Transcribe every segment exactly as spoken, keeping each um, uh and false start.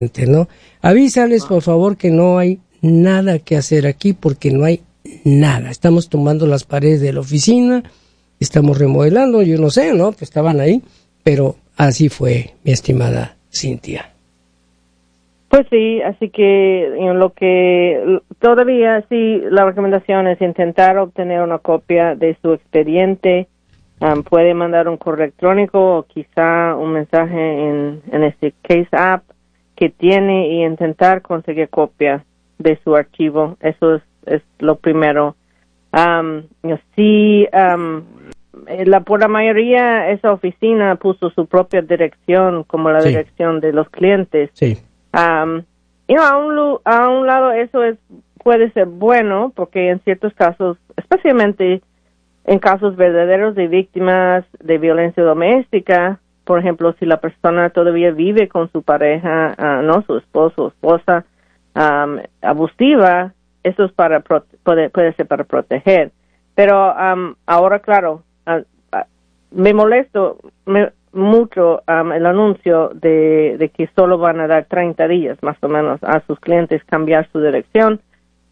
¿no? Avísales, por favor, que no hay nada que hacer aquí porque no hay nada. Estamos tomando las paredes de la oficina, estamos remodelando, yo no sé, ¿no? Que estaban ahí, pero así fue, mi estimada Cintia. Pues sí, así que en lo que todavía sí, la recomendación es intentar obtener una copia de su expediente. Um, puede mandar un correo electrónico o quizá un mensaje en, en este Case App que tiene y intentar conseguir copia de su archivo. Eso es, es lo primero. Um, sí, um, la, por la mayoría esa oficina puso su propia dirección como la sí. dirección de los clientes. Sí. Um, you know, a, un, a un lado eso es puede ser bueno porque en ciertos casos, especialmente en casos verdaderos de víctimas de violencia doméstica, por ejemplo, si la persona todavía vive con su pareja, uh, no su esposo o esposa um, abusiva, eso es para prote- puede, puede ser para proteger. Pero um, ahora, claro, uh, uh, me molesto me, mucho um, el anuncio de, de que solo van a dar treinta días más o menos a sus clientes cambiar su dirección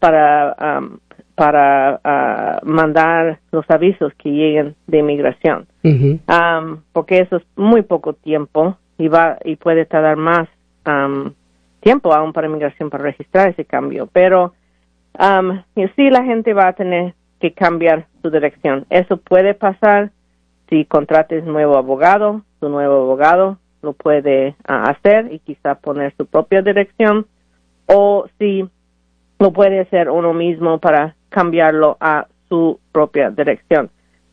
para um, para uh, mandar los avisos que lleguen de inmigración. Uh-huh. Um, porque eso es muy poco tiempo y va y puede tardar más um, tiempo aún para inmigración para registrar ese cambio. Pero um, sí la gente va a tener que cambiar su dirección. Eso puede pasar si contrates nuevo abogado. Su nuevo abogado lo puede uh, hacer y quizá poner su propia dirección, o si lo puede hacer uno mismo para cambiarlo a su propia dirección.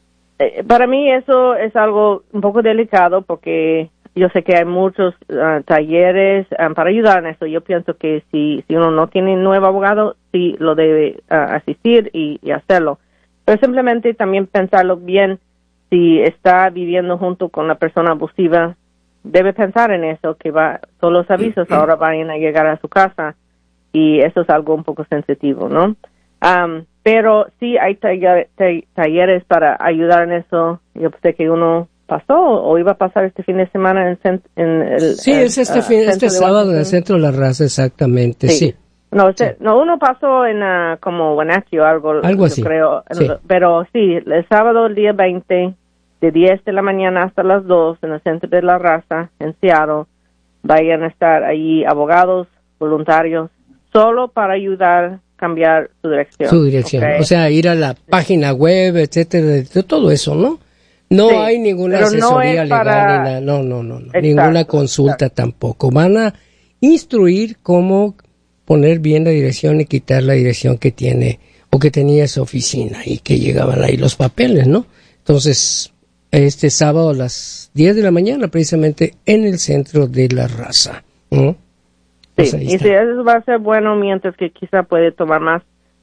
Eh, para mí eso es algo un poco delicado porque yo sé que hay muchos uh, talleres um, para ayudar en eso. Yo pienso que si, si uno no tiene nuevo abogado, sí lo debe uh, asistir y, y hacerlo. Pero simplemente también pensarlo bien. Si está viviendo junto con la persona abusiva, debe pensar en eso, que va todos los avisos ahora van a llegar a su casa y eso es algo un poco sensitivo, ¿no? Um, pero sí hay taller, talleres para ayudar en eso. Yo sé que uno pasó o iba a pasar este fin de semana en, cent- en el Sí, el, es este, uh, fin, este sábado en el Centro de la Raza, exactamente, sí. sí. No, sí. no, uno pasó en uh, como Wenatchee o algo, algo así. yo creo. Sí. Pero sí, el sábado, el día veinte, de diez de la mañana hasta las dos, en el Centro de la Raza, en Seattle, vayan a estar allí abogados, voluntarios, solo para ayudar a cambiar su dirección. Su dirección, okay. O sea, ir a la página web, etcétera, de todo eso, ¿no? No sí, hay ninguna asesoría no legal, para... ni nada, no, no, no, no. ninguna consulta exacto. Tampoco. Van a instruir cómo poner bien la dirección y quitar la dirección que tiene o que tenía esa oficina y que llegaban ahí los papeles, ¿no? Entonces, este sábado a las diez de la mañana, precisamente en el Centro de la Raza. ¿no? Pues sí, y si eso va a ser bueno, mientras que quizá puede tomar más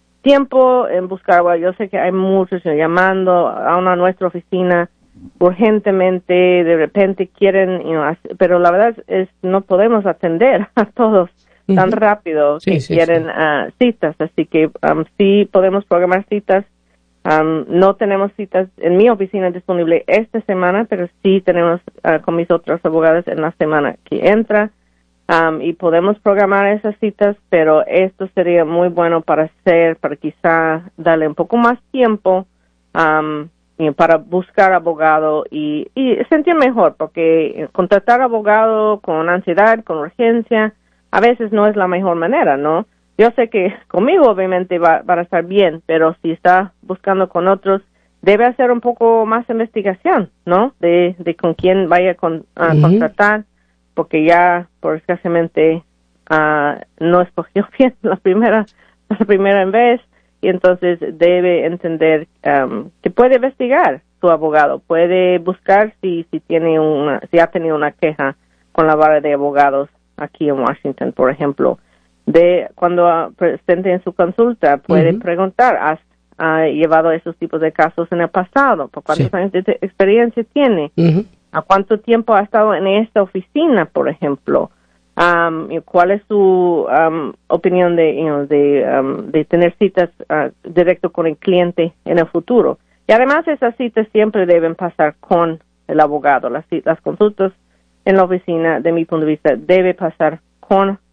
tiempo en buscar. Bueno, yo sé que hay muchos llamando a una nuestra oficina urgentemente, de repente quieren, you know, pero la verdad es no podemos atender a todos uh-huh. tan rápido sí, que sí, quieren sí. Uh, citas, así que um, sí podemos programar citas. Um, no tenemos citas en mi oficina disponible esta semana, pero sí tenemos uh, con mis otros abogados en la semana que entra. Um, y podemos programar esas citas, pero esto sería muy bueno para hacer, para quizá darle un poco más tiempo um, y para buscar abogado y, y sentir mejor, porque contratar abogado con ansiedad, con urgencia, a veces no es la mejor manera, ¿no? Yo sé que conmigo obviamente va, va a estar bien, pero si está buscando con otros, debe hacer un poco más investigación, ¿no? De, de con quién vaya con, a uh, contratar. Porque ya, por escasamente, uh, no escogió bien la primera, la primera vez, y entonces debe entender um, que puede investigar su abogado, puede buscar si si tiene una, si ha tenido una queja con la vara de abogados aquí en Washington, por ejemplo, de cuando uh, presente en su consulta, puede uh-huh. preguntar, ¿has uh, llevado esos tipos de casos en el pasado? ¿Por cuántos sí. años de experiencia tiene? Uh-huh. ¿A cuánto tiempo ha estado en esta oficina, por ejemplo? Um, ¿Cuál es su um, opinión de, you know, de, um, de tener citas uh, directo con el cliente en el futuro? Y además esas citas siempre deben pasar con el abogado. Las, las consultas en la oficina, de mi punto de vista, debe pasar con mejor